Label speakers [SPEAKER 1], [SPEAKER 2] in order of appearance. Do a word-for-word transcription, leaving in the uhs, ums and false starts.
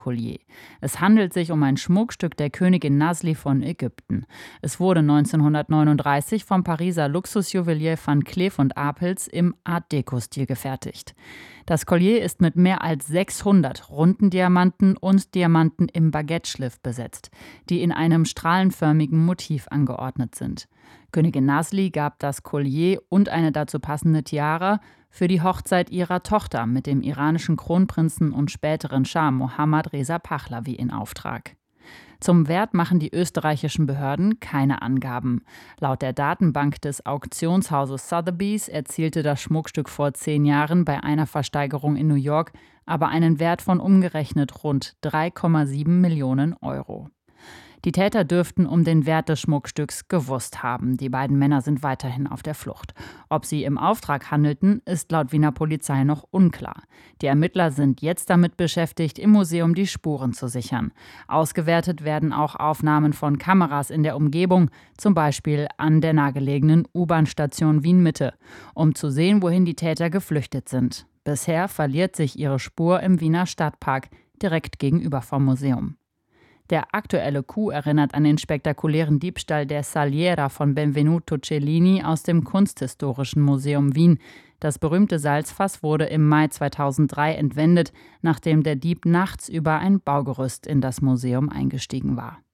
[SPEAKER 1] Collier. Es handelt sich um ein Schmuckstück der Königin Nasli von Ägypten. Es wurde neunzehnhundertneununddreißig vom Pariser Luxusjuwelier Van Cleef und Arpels im Art-Deco-Stil gefertigt. Das Collier ist mit mehr als sechshundert runden Diamanten und Diamanten im Baguette-Schliff besetzt, die in einem strahlenförmigen Motiv angeordnet sind. Königin Nasli gab das Collier und eine dazu passende Tiara für die Hochzeit ihrer Tochter mit dem iranischen Kronprinzen und späteren Schah Mohammad Reza Pahlavi in Auftrag. Zum Wert machen die österreichischen Behörden keine Angaben. Laut der Datenbank des Auktionshauses Sotheby's erzielte das Schmuckstück vor zehn Jahren bei einer Versteigerung in New York aber einen Wert von umgerechnet rund drei Komma sieben Millionen Euro. Die Täter dürften um den Wert des Schmuckstücks gewusst haben. Die beiden Männer sind weiterhin auf der Flucht. Ob sie im Auftrag handelten, ist laut Wiener Polizei noch unklar. Die Ermittler sind jetzt damit beschäftigt, im Museum die Spuren zu sichern. Ausgewertet werden auch Aufnahmen von Kameras in der Umgebung, zum Beispiel an der nahegelegenen U-Bahn-Station Wien-Mitte, um zu sehen, wohin die Täter geflüchtet sind. Bisher verliert sich ihre Spur im Wiener Stadtpark, direkt gegenüber vom Museum. Der aktuelle Coup erinnert an den spektakulären Diebstahl der Saliera von Benvenuto Cellini aus dem Kunsthistorischen Museum Wien. Das berühmte Salzfass wurde im Mai zweitausenddrei entwendet, nachdem der Dieb nachts über ein Baugerüst in das Museum eingestiegen war.